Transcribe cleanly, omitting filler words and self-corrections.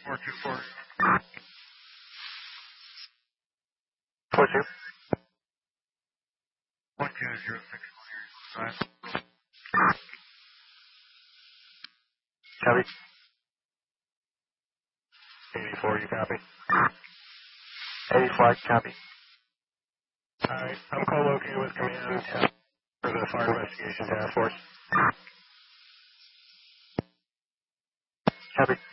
424. 42. 1206. Copy. 84, you copy. 80 flight, copy. Alright, I'm co-located with Command for the Fire Investigation Task Force. Copy.